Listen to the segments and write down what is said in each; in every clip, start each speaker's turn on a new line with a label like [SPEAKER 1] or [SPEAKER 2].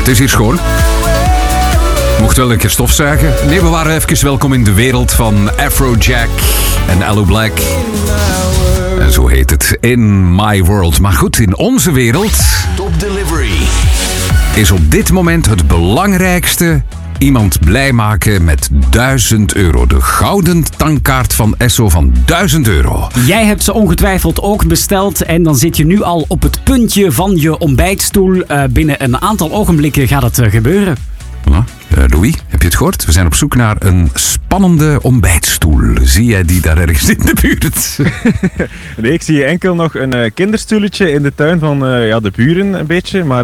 [SPEAKER 1] Het is hier schoon. Mocht wel een keer stofzuigen. Nee, we waren even welkom in de wereld van Afrojack en Alu Black. En zo heet het. In My World. Maar goed, in onze wereld...
[SPEAKER 2] Top Delivery.
[SPEAKER 1] Is op dit moment het belangrijkste... iemand blij maken met €1000. De gouden tankkaart van Esso van €1000.
[SPEAKER 3] Jij hebt ze ongetwijfeld ook besteld en dan zit je nu al op het puntje van je ontbijtstoel. Binnen een aantal ogenblikken gaat het gebeuren.
[SPEAKER 1] Louis, heb je het gehoord? We zijn op zoek naar een spannende ontbijtstoel. Zie jij die daar ergens in de buurt?
[SPEAKER 4] Nee, ik zie enkel nog een kinderstoeltje in de tuin van de buren een beetje, maar...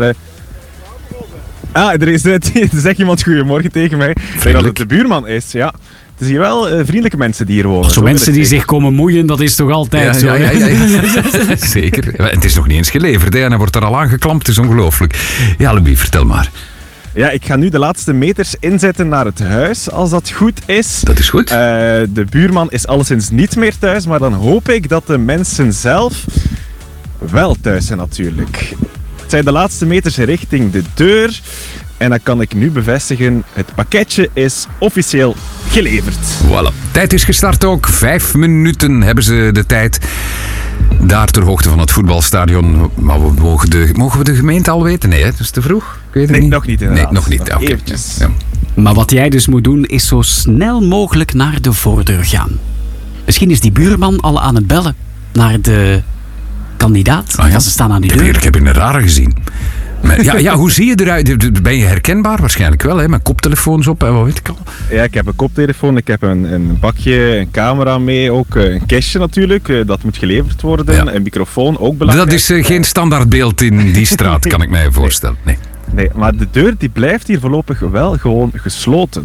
[SPEAKER 4] er is zegt iemand goedemorgen tegen mij. Dat het de buurman is, ja. Het is hier wel vriendelijke mensen die hier wonen.
[SPEAKER 3] Zo mensen die zich komen moeien, dat is toch altijd zo?
[SPEAKER 1] Ja. Zeker. Het is nog niet eens geleverd, hè, en hij wordt er al aangeklampt. Het is ongelooflijk. Ja, Louis, vertel maar.
[SPEAKER 4] Ja, ik ga nu de laatste meters inzetten naar het huis, als dat goed is.
[SPEAKER 1] Dat is goed.
[SPEAKER 4] De buurman is alleszins niet meer thuis, maar dan hoop ik dat de mensen zelf wel thuis zijn natuurlijk. Het zijn de laatste meters richting de deur. En dan kan ik nu bevestigen, het pakketje is officieel geleverd.
[SPEAKER 1] Voilà. Tijd is gestart ook. 5 minuten hebben ze de tijd. Daar ter hoogte van het voetbalstadion. Maar mogen we de gemeente al weten? Nee, het is te vroeg. Ik weet het niet.
[SPEAKER 4] Nog niet inderdaad.
[SPEAKER 1] Nee, nog niet. Okay.
[SPEAKER 4] Eventjes.
[SPEAKER 1] Ja.
[SPEAKER 3] Maar wat jij dus moet doen, is zo snel mogelijk naar de voordeur gaan. Misschien is die buurman al aan het bellen naar de kandidaat.
[SPEAKER 1] Ah, ja.
[SPEAKER 3] Ze staan aan die deur.
[SPEAKER 1] Ik heb een rare gezien. Maar, ja, hoe zie je eruit? Ben je herkenbaar? Waarschijnlijk wel, hè? Met koptelefoons op en wat weet ik al.
[SPEAKER 4] Ja, ik heb een koptelefoon, ik heb een bakje, een camera mee, ook een kistje natuurlijk. Dat moet geleverd worden. Ja. Een microfoon, ook belangrijk.
[SPEAKER 1] Dat is geen standaardbeeld in die straat, kan ik mij voorstellen.
[SPEAKER 4] Nee, maar de deur die blijft hier voorlopig wel gewoon gesloten.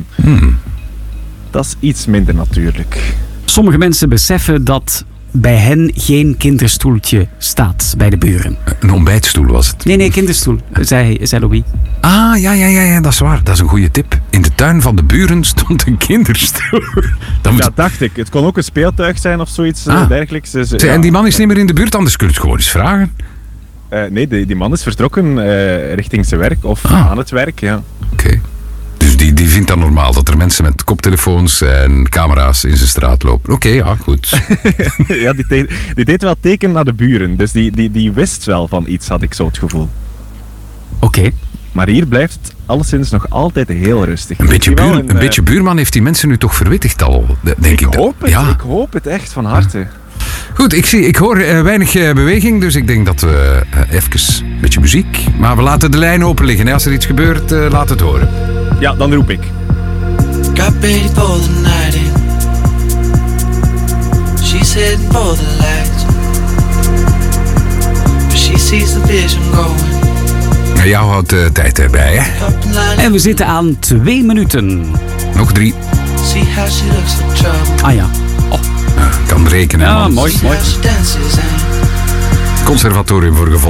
[SPEAKER 4] Dat is iets minder natuurlijk.
[SPEAKER 3] Sommige mensen beseffen dat bij hen geen kinderstoeltje staat bij de buren.
[SPEAKER 1] Een ontbijtstoel was het?
[SPEAKER 3] Nee, kinderstoel, zei Louis.
[SPEAKER 1] Ah, ja, dat is waar. Dat is een goede tip. In de tuin van de buren stond een kinderstoel.
[SPEAKER 4] Ja, dacht ik. Het kon ook een speeltuig zijn of zoiets dergelijks. Dus,
[SPEAKER 1] en die man is niet meer in de buurt, anders kun je het gewoon eens vragen.
[SPEAKER 4] Nee, die man is vertrokken richting zijn werk of aan het werk, ja.
[SPEAKER 1] Oké. Dus die vindt dat normaal, dat er mensen met koptelefoons en camera's in zijn straat lopen. Oké, ja, goed.
[SPEAKER 4] Ja, die deed wel teken naar de buren. Dus die wist wel van iets, had ik zo het gevoel.
[SPEAKER 3] Oké.
[SPEAKER 4] Maar hier blijft het alleszins nog altijd heel rustig.
[SPEAKER 1] Een beetje buurman heeft die mensen nu toch verwittigd al, denk ik.
[SPEAKER 4] Ik hoop het echt van harte.
[SPEAKER 1] Goed, ik hoor weinig beweging, dus ik denk dat we even een beetje muziek. Maar we laten de lijn open liggen. Hè. Als er iets gebeurt, laat het horen.
[SPEAKER 4] Ja, dan roep ik.
[SPEAKER 5] Got ready for the night in. She's heading for the lights, but she sees the vision going.
[SPEAKER 1] Jou houdt de tijd erbij, hè?
[SPEAKER 3] En we zitten aan 2 minuten.
[SPEAKER 1] Nog 3.
[SPEAKER 5] See how she looks for trouble.
[SPEAKER 3] Ah ja.
[SPEAKER 1] Kan rekenen.
[SPEAKER 3] Ja,
[SPEAKER 1] man.
[SPEAKER 3] mooi.
[SPEAKER 5] See how she dances and
[SPEAKER 1] Conservatorium voor gevolgen.